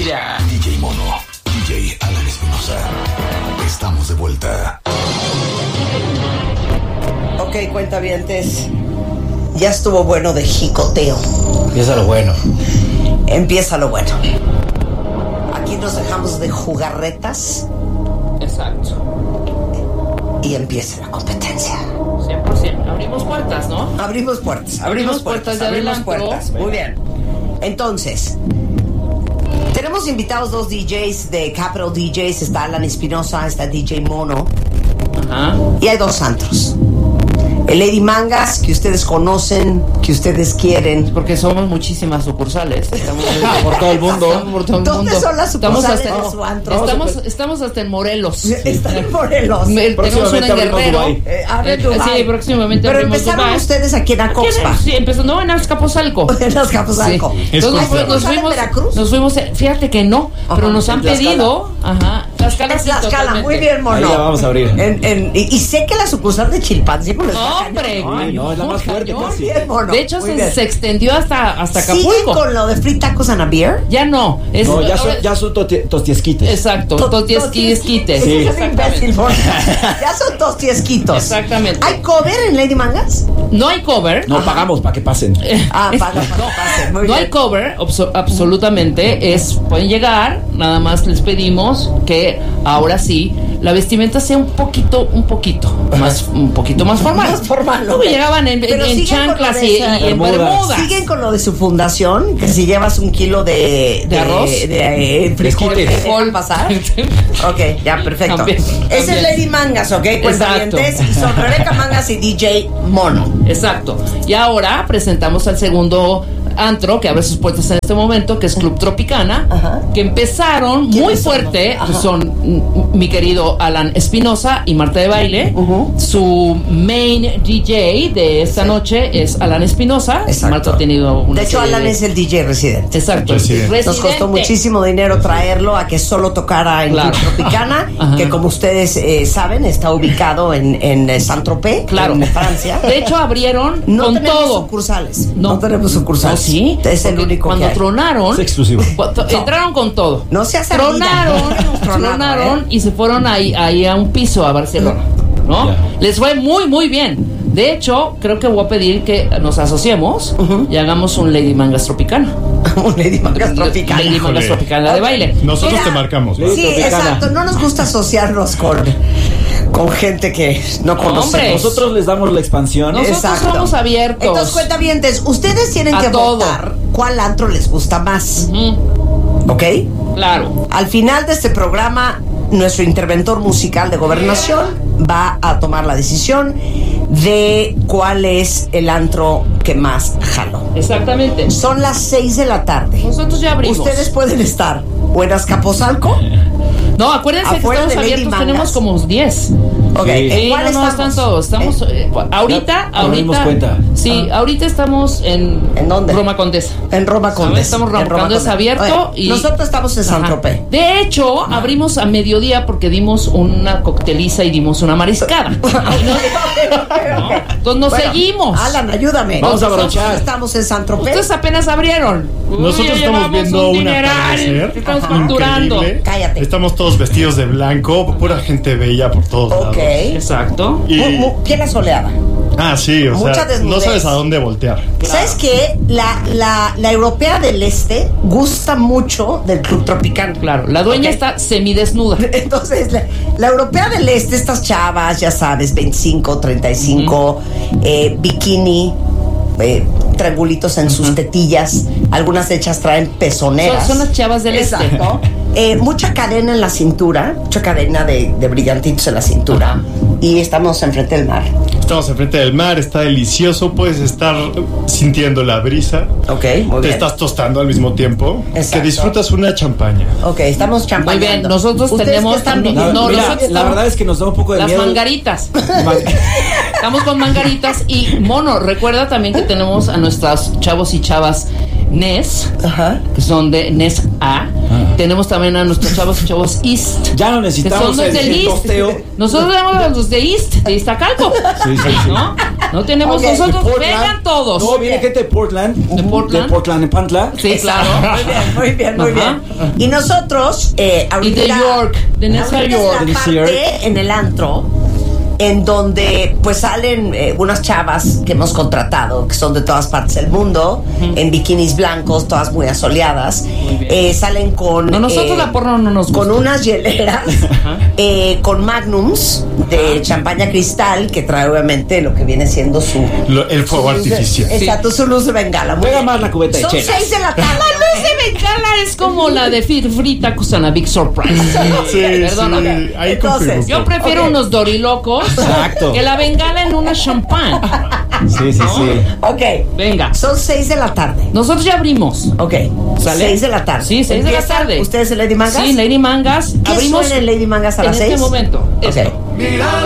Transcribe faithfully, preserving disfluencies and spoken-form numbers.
gira. D J Mono, D J Alan Espinosa. Estamos de vuelta. Ok, cuentavientes. Ya estuvo bueno de jicoteo. Empieza lo bueno. Empieza lo bueno. Aquí nos dejamos de jugarretas. Exacto. Y empieza la competencia. cien por ciento. Abrimos puertas, ¿no? Abrimos puertas. Abrimos, Abrimos puertas. puertas de abrimos adelanto. puertas. Muy bien. Entonces, tenemos invitados dos D Js de Capital D Js. Está Alan Espinosa, está D J Mono. Ajá. Y hay dos antros. El Lady Mangas, que ustedes conocen, que ustedes quieren. Porque somos muchísimas sucursales. Estamos por todo el mundo. Estamos por todo el ¿Dónde mundo. son las Estamos sucursales hasta, de su antro? estamos, estamos hasta en Morelos. Están en Morelos. Me- Tenemos una en Guerrero. Eh, abre Eh, Dubái. Sí, próximamente Pero abrimos empezaron Dubái. ustedes aquí en Acoxpa. Sí, empezando en Azcapotzalco. En Azcapotzalco. Sí. Es Entonces, correcto. nos, ¿Sale fuimos, Veracruz? nos fuimos, eh, fíjate que no, Ajá, pero nos en han Tlaxcala. pedido, ajá, Tlaxcala, Es sí, Tlaxcala, totalmente. muy bien, Mono. Ahí la vamos a abrir. En- en- y, y sé que la sucursal de Chilpancingo les está Hombre, cañón. Ay, no, es la más fuerte cañón. casi. Bien, Mono. De hecho, Muy se, bien. se extendió hasta, hasta ¿Siguen Acapulco. con lo de Free Tacos and a Beer? Ya no. Es, No, ya son, ahora- ya son toti- tostiesquites. Exacto, tostiesquites. Sí, Exactamente. Ya son tostiesquitos. Exactamente. ¿Hay cover en Lady Mangas? No hay cover. No pagamos para que pasen. Ah, paga, paga, paga. Muy No bien. hay cover, abso- absolutamente. Es, pueden llegar, nada más les pedimos que ahora sí la vestimenta sea un poquito, un poquito más, un poquito más formal. Más formal, No ok. llegaban en, en- Pero en siguen con lo chanclas de y, esa- y en Bermudas. bermudas. Siguen con lo de su fundación, que si llevas un kilo de... ¿De arroz? De, de, eh, frijol, ¿te Esquites. dejan pasar? Ok, ya, perfecto. También, Esa es también. Lady Mangas, ¿ok? Cuentavientes. Y son Rebeca Mangas y D J Mono. Exacto. Y ahora presentamos al segundo antro que abre sus puertas en este momento, que es Club Tropicana, Ajá. que empezaron muy ¿Quiénes son? fuerte. Ajá. Son mm, mi querido Alan Espinosa y Marta de Baile. Ujú. Su main D J de esta Sí. noche es Alan Espinosa. Exacto. Marta ha tenido una De hecho, serie Alan de- es el D J residente. Exacto. Residente. Nos costó muchísimo dinero traerlo a que solo tocara en Claro. Club Tropicana, Ajá. que como ustedes eh, saben, está ubicado en, en eh, Saint-Tropez, Claro. en Francia. De hecho, abrieron No con tenemos todo. sucursales. No, No. tenemos sucursales. No, sí. Es el Porque único Cuando que hay. tronaron. Es exclusivo. Cuando- Entraron con todo. No seas tronaron, ardida. Tronaron, tronaron ¿eh? y se fueron ahí, ahí a un piso a Barcelona, ¿no? Ya. Les fue muy, muy bien. De hecho, creo que voy a pedir que nos asociemos y hagamos un Lady Mangas Tropicana. Un Lady Mangas Tropicana. Lady Mangas Híjole. Tropicana de baile. Nosotros Mira, te marcamos. ¿no? Sí, Tropicana. exacto. No nos gusta asociarnos con, con gente que no Hombre. conocemos. Nosotros les damos la expansión. Nosotros Exacto. somos abiertos. Entonces, cuentavientes, ustedes tienen A que todo. votar cuál antro les gusta más. Ujú, ¿Ok? claro. Al final de este programa, nuestro interventor musical de Gobernación va a tomar la decisión de cuál es el antro que más jaló. Exactamente. Son las seis de la tarde. Nosotros ya abrimos. Ustedes pueden estar o en Azcapotzalco. No, acuérdense que Afuera estamos de Lady abiertos, Mangas. tenemos como diez. Ok, Sí. ¿en Sí, cuál no, no, estamos? están todos. Estamos, ¿En, eh, ahorita, Ya nos dimos ahorita. cuenta. Sí, ahorita estamos en. ¿En dónde? Roma Condesa. en Roma ¿Sabes? Condesa. Estamos En Roma Roma Condesa abierto Oye, y. nosotros estamos en Ajá. Saint-Tropez. De hecho, abrimos a mediodía porque dimos una cocteliza y dimos una mariscada. ¿No? Entonces nos Bueno, seguimos. Alan, ayúdame. Vamos a Nosotros brochar. Estamos en Saint-Tropez. Ustedes apenas abrieron. Nosotros Uy, ya estamos llevamos viendo un un dineral. atardecer Estamos facturando. increíble. Cállate. Estamos todos vestidos de blanco, pura gente bella por todos Ok. lados. Exacto. Y- Mu- mu- piel asoleada. ah, sí, o Mucha sea, desnudez. no sabes a dónde voltear. ¿Sabes qué? La, la, la europea del este gusta mucho del Club Tropicano. Claro. La dueña Ok. está semidesnuda. Entonces, la, la europea del este, estas chavas, ya sabes, veinticinco, treinta y cinco, eh, bikini, eh, triangulitos en sus tetillas, algunas hechas traen pezoneras. Son- son las chavas del este. Exacto. Eh, mucha cadena en la cintura, mucha cadena de, de brillantitos en la cintura. Ajá. Y estamos enfrente del mar. Estamos enfrente del mar, está delicioso, puedes estar sintiendo la brisa, Ok, muy te bien. estás tostando al mismo tiempo, Exacto. que disfrutas una champaña. Ok, estamos champañando. Muy bien, nosotros ¿Ustedes tenemos qué están también- viendo? No, Mira, nosotros la estamos- verdad es que nos da un poco de Las miedo. mangaritas. Man- Estamos con mangaritas y Mono, recuerda también que tenemos a nuestras chavos y chavas N E S, Ajá. que son de N E S A. Tenemos también a nuestros chavos y chavos East. Ya no Que son necesitamos los el, del el East. tosteo. Nosotros tenemos a los de East, de Iztacalco. Sí, sí, sí. ¿No? No tenemos Ok. nosotros, Portland. vengan todos. No, viene gente de Portland. ¿De Portland? De Portland, en Pantla. Sí, claro. Muy bien, muy bien, muy Ajá. bien. Y nosotros, eh, Y ahorita. de York, de Nueva ahorita York. es De la New York. parte en el antro en donde pues salen eh, unas chavas que hemos contratado, que son de todas partes del mundo, en bikinis blancos, todas muy asoleadas. bien. Eh, salen con. No, nosotros eh, la porno no nos Con gusta. unas hieleras, eh, con magnums de champaña cristal, que trae obviamente lo que viene siendo su. Lo- el fuego su luz de- artificial. Exacto, su luz de bengala. Muy Juega bien. más la cubeta de Son chelas. seis de la tarde. La luz de bengala es como la de Fir- Frita Cusana Big Surprise. Sí, Perdóname. sí, ahí Entonces, confirmo. Yo prefiero Ok. unos dorilocos Exacto. que la bengala en una champán. Sí, sí, sí. Ok. Venga. Son seis de la tarde. Nosotros ya abrimos. Ok. ¿Sale? Seis de la tarde. Sí, seis de la ¿Empiezan tarde. ¿Ustedes en Lady Mangas? Sí, Lady Mangas. ¿Qué Abrimos suena en Lady Mangas a en las este seis? momento. Ok. Esto.